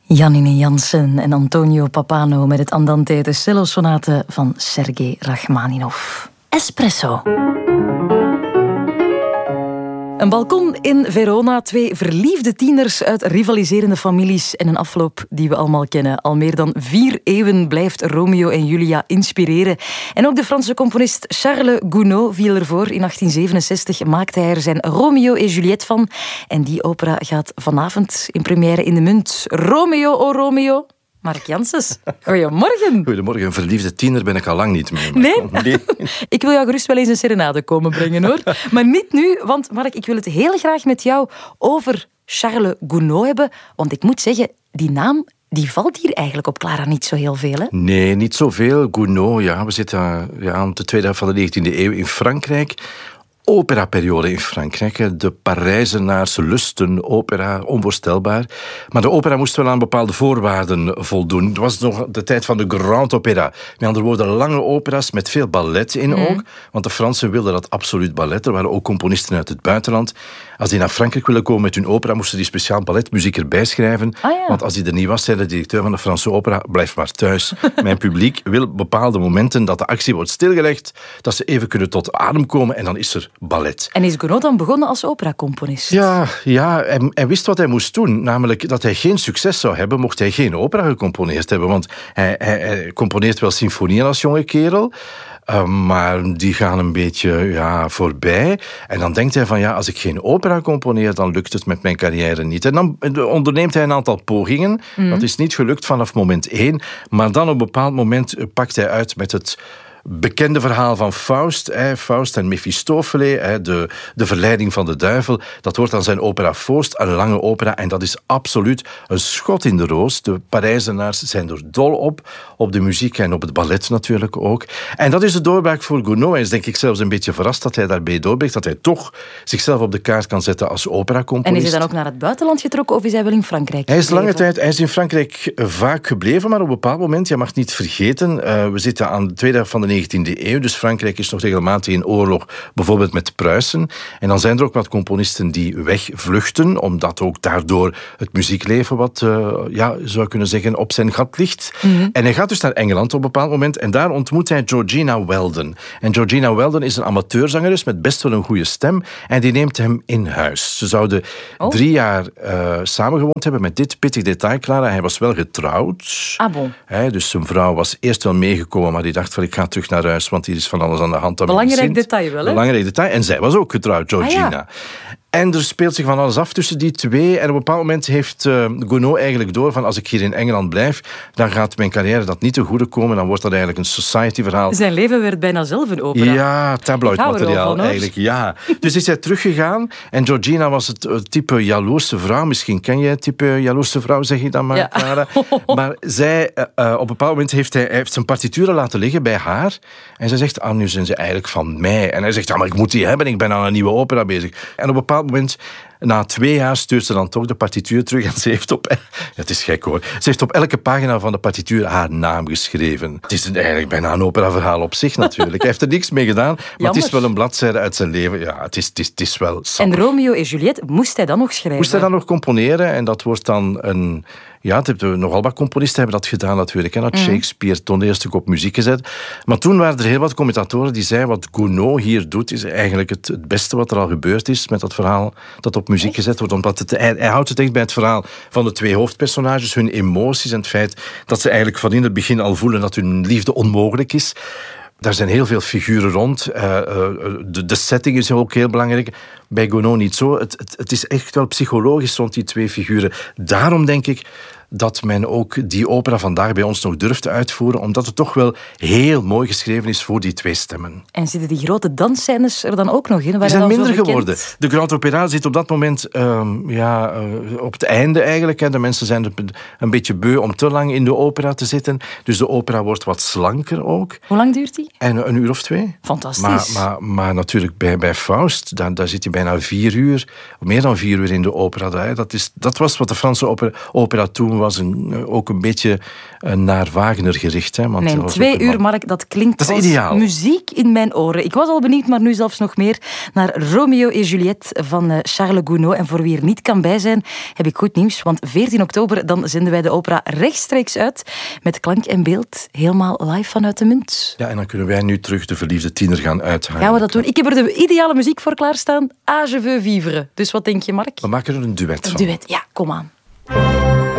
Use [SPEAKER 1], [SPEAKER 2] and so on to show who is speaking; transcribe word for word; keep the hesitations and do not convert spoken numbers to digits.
[SPEAKER 1] Janine Jansen en Antonio Pappano met het Andante, de cello-sonate van Sergei Rachmaninov. Espresso. Een balkon in Verona, twee verliefde tieners uit rivaliserende families en een afloop die we allemaal kennen. Al meer dan vier eeuwen blijft Romeo en Julia inspireren. En ook de Franse componist Charles Gounod viel ervoor. In achttien zevenenzestig maakte hij er zijn Romeo en Juliette van. En die opera gaat vanavond in première in de Munt. Romeo, o Romeo. Mark Janssens, goedemorgen.
[SPEAKER 2] Goedemorgen, een verliefde tiener ben ik al lang niet meer.
[SPEAKER 1] Nee? nee? Ik wil jou gerust wel eens een serenade komen brengen, hoor. Maar niet nu, want Mark, ik wil het heel graag met jou over Charles Gounod hebben. Want ik moet zeggen, die naam die valt hier eigenlijk op Clara niet zo heel veel, hè?
[SPEAKER 2] Nee, niet zoveel. Gounod, ja, we zitten ja, aan de tweede helft van de negentiende eeuw in Frankrijk. Operaperiode in Frankrijk. De Parijzenaars lusten opera, onvoorstelbaar. Maar de opera moest wel aan bepaalde voorwaarden voldoen. Het was nog de tijd van de Grand Opéra. Met andere woorden, lange opera's met veel ballet in ook. Mm. Want de Fransen wilden dat absoluut ballet. Er waren ook componisten uit het buitenland. Als die naar Frankrijk willen komen met hun opera, moesten die speciaal balletmuziek erbij schrijven. Ah, ja. Want als die er niet was, zei de directeur van de Franse opera, blijf maar thuis. Mijn publiek wil bepaalde momenten dat de actie wordt stilgelegd, dat ze even kunnen tot adem komen en dan is er ballet.
[SPEAKER 1] En is Gounod dan begonnen als operacomponist?
[SPEAKER 2] Ja, ja hij, hij wist wat hij moest doen. Namelijk dat hij geen succes zou hebben, mocht hij geen opera gecomponeerd hebben. Want hij, hij, hij componeert wel symfonieën als jonge kerel. Uh, maar die gaan een beetje ja, voorbij. En dan denkt hij van ja, als ik geen opera componeer, dan lukt het met mijn carrière niet. En dan onderneemt hij een aantal pogingen. Mm. Dat is niet gelukt vanaf moment één. Maar dan op een bepaald moment pakt hij uit met het bekende verhaal van Faust, hè, Faust en Mephistofele, hè, de, de verleiding van de duivel. Dat wordt dan zijn opera Faust, een lange opera. En dat is absoluut een schot in de roos. De Parijzenaars zijn er dol op. Op de muziek en op het ballet natuurlijk ook. En dat is de doorbraak voor Gounod. Hij is denk ik zelfs een beetje verrast dat hij daarbij doorbreekt. Dat hij toch zichzelf op de kaart kan zetten als operacomponist.
[SPEAKER 1] En is hij dan ook naar het buitenland getrokken of is hij wel in Frankrijk
[SPEAKER 2] Hij is
[SPEAKER 1] gebleven?
[SPEAKER 2] lange tijd, hij is in Frankrijk vaak gebleven, maar op een bepaald moment, je mag niet vergeten, uh, we zitten aan de tweede helft van de negentiende eeuw, dus Frankrijk is nog regelmatig in oorlog, bijvoorbeeld met Pruisen. En dan zijn er ook wat componisten die wegvluchten, omdat ook daardoor het muziekleven wat, uh, ja, zou kunnen zeggen, op zijn gat ligt. Mm-hmm. En hij gaat dus naar Engeland op een bepaald moment en daar ontmoet hij Georgina Weldon. En Georgina Weldon is een amateurzangeres met best wel een goede stem en die neemt hem in huis. Ze zouden oh. drie jaar uh, samengewoond hebben met dit pittig detail, Clara. Hij was wel getrouwd.
[SPEAKER 1] Ah bon.
[SPEAKER 2] Hij, dus zijn vrouw was eerst wel meegekomen, maar die dacht van ik ga terug naar huis, want hier is van alles aan de hand.
[SPEAKER 1] Belangrijk detail wel, hè?
[SPEAKER 2] Belangrijk detail. En zij was ook getrouwd, Georgina. Ah, ja. En er speelt zich van alles af tussen die twee. En op een bepaald moment heeft uh, Gounod eigenlijk door van als ik hier in Engeland blijf, dan gaat mijn carrière dat niet te goede komen. Dan wordt dat eigenlijk een society-verhaal.
[SPEAKER 1] Zijn leven werd bijna zelf een opera.
[SPEAKER 2] Ja, tabloidmateriaal van, eigenlijk. Ja. Dus is hij teruggegaan. En Georgina was het, het type jaloerse vrouw. Misschien ken je het type jaloerse vrouw, zeg je dan maar, ja. Clara. Maar zij, uh, uh, op een bepaald moment heeft hij, hij heeft zijn partituren laten liggen bij haar. En zij zegt, ah, nu zijn ze eigenlijk van mij. En hij zegt, ja, maar ik moet die hebben. Ik ben aan een nieuwe opera bezig. En op een bepaald moment, na twee jaar, stuurt ze dan toch de partituur terug. En ze heeft op... Ja, het is gek hoor. Ze heeft op elke pagina van de partituur haar naam geschreven. Het is eigenlijk bijna een operaverhaal op zich natuurlijk. Hij heeft er niks mee gedaan, maar Jammer. Het is wel een bladzijde uit zijn leven. Ja, het is, het is, het is wel sappig.
[SPEAKER 1] En Romeo en Juliette, moest hij dan nog schrijven?
[SPEAKER 2] Moest hij dan nog componeren. En dat wordt dan een... Ja, het hebben nogal wat componisten hebben dat gedaan natuurlijk. Hij had Shakespeare toneelstuk op muziek gezet. Maar toen waren er heel wat commentatoren die zeiden wat Gounod hier doet is eigenlijk het, het beste wat er al gebeurd is met dat verhaal dat op muziek echt? gezet wordt. Omdat het, hij, hij houdt het echt bij het verhaal van de twee hoofdpersonages, hun emoties en het feit dat ze eigenlijk van in het begin al voelen dat hun liefde onmogelijk is. Daar zijn heel veel figuren rond. Uh, uh, de, de setting is ook heel belangrijk. Bij Gounod niet zo. Het, het, het is echt wel psychologisch rond die twee figuren. Daarom denk ik dat men ook die opera vandaag bij ons nog durft uitvoeren, omdat het toch wel heel mooi geschreven is voor die twee stemmen.
[SPEAKER 1] En zitten die grote dansscènes er dan ook nog in?
[SPEAKER 2] Die zijn minder geworden. De Grand Opéra zit op dat moment um, ja, uh, op het einde eigenlijk. Hè. De mensen zijn een beetje beu om te lang in de opera te zitten. Dus de opera wordt wat slanker ook.
[SPEAKER 1] Hoe lang duurt die?
[SPEAKER 2] En een uur of twee.
[SPEAKER 1] Fantastisch.
[SPEAKER 2] Maar, maar, maar natuurlijk bij, bij Faust, daar, daar zit je bijna vier uur, meer dan vier uur in de opera. Dat, is, dat was wat de Franse opera, opera toen was. was een, ook een beetje naar Wagner gericht. Hè, want
[SPEAKER 1] nee,
[SPEAKER 2] was
[SPEAKER 1] twee uur,
[SPEAKER 2] man...
[SPEAKER 1] Mark, dat klinkt
[SPEAKER 2] dat is
[SPEAKER 1] als
[SPEAKER 2] ideaal.
[SPEAKER 1] Muziek in mijn oren. Ik was al benieuwd, maar nu zelfs nog meer naar Romeo en Juliette van Charles Gounod. En voor wie er niet kan bij zijn, heb ik goed nieuws. Want veertien oktober dan zenden wij de opera rechtstreeks uit met klank en beeld helemaal live vanuit de Munt.
[SPEAKER 2] Ja, en dan kunnen wij nu terug de verliefde tiener gaan uithangen.
[SPEAKER 1] Gaan we dat doen? Ik heb er de ideale muziek voor klaarstaan. Ah, je veux vivre. Dus wat denk je, Mark?
[SPEAKER 2] We maken er een duet van.
[SPEAKER 1] Een duet, ja, kom aan.